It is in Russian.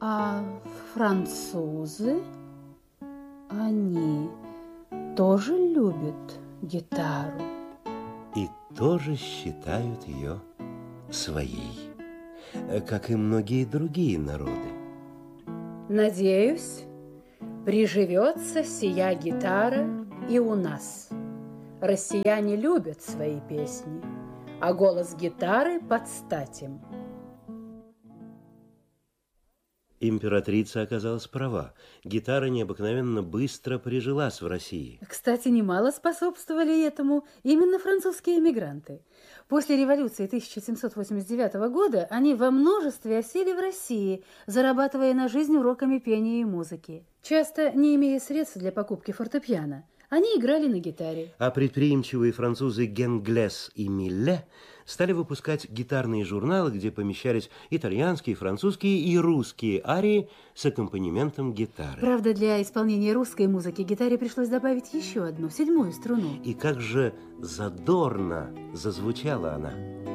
А французы, они тоже любят гитару. И тоже считают ее своей, как и многие другие народы. Надеюсь, приживется сия гитара и у нас. Россияне любят свои песни, а голос гитары под стать им. Императрица оказалась права. Гитара необыкновенно быстро прижилась в России. Кстати, немало способствовали этому именно французские эмигранты. После революции 1789 года они во множестве осели в России, зарабатывая на жизнь уроками пения и музыки. Часто не имея средств для покупки фортепиано, они играли на гитаре. А предприимчивые французы Генглес и Милле стали выпускать гитарные журналы, где помещались итальянские, французские и русские арии с аккомпанементом гитары. Правда, для исполнения русской музыки гитаре пришлось добавить еще одну, седьмую струну. И как же задорно зазвучала она.